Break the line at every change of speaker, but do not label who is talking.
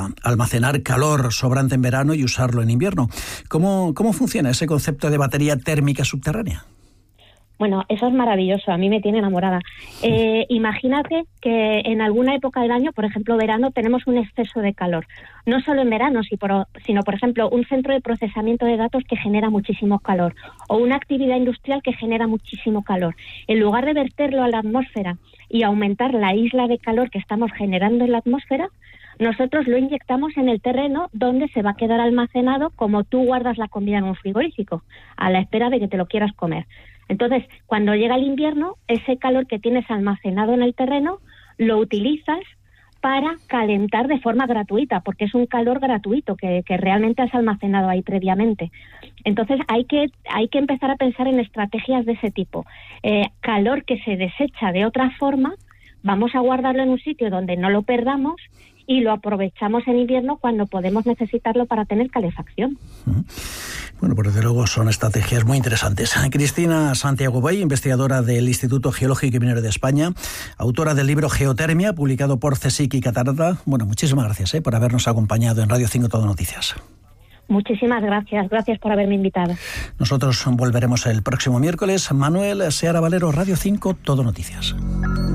para almacenar calor sobrante en verano y usarlo en invierno. ¿Cómo funciona ese concepto de batería térmica subterránea?
Bueno, eso es maravilloso, a mí me tiene enamorada. Imagínate que en alguna época del año, por ejemplo verano, tenemos un exceso de calor. No solo en verano, sino por ejemplo un centro de procesamiento de datos que genera muchísimo calor o una actividad industrial que genera muchísimo calor. En lugar de verterlo a la atmósfera y aumentar la isla de calor que estamos generando en la atmósfera, nosotros lo inyectamos en el terreno donde se va a quedar almacenado como tú guardas la comida en un frigorífico, a la espera de que te lo quieras comer. Entonces, cuando llega el invierno, ese calor que tienes almacenado en el terreno lo utilizas para calentar de forma gratuita, porque es un calor gratuito que realmente has almacenado ahí previamente. Entonces, hay que empezar a pensar en estrategias de ese tipo. Calor que se desecha de otra forma, vamos a guardarlo en un sitio donde no lo perdamos y lo aprovechamos en invierno cuando podemos necesitarlo para tener calefacción.
Bueno, pues desde luego son estrategias muy interesantes. Cristina Santiago Bay, investigadora del Instituto Geológico y Minero de España, autora del libro Geotermia, publicado por CSIC y Catarata. Bueno, muchísimas gracias por habernos acompañado en Radio 5 Todo Noticias.
Muchísimas gracias por haberme invitado.
Nosotros volveremos el próximo miércoles. Manuel Seara Valero, Radio 5 Todo Noticias.